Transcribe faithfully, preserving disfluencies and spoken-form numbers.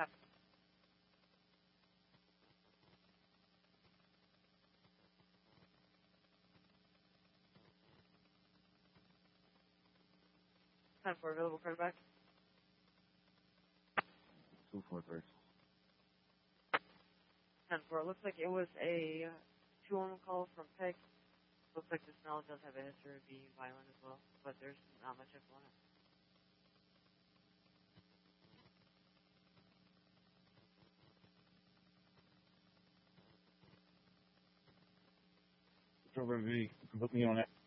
Copy. Time for available quarterback. Two four first. Ten four. It looks like it was a two one call from Peg. Looks like this knowledge does have a history of being violent as well, but there's not much info on it. Over V. Put me on that.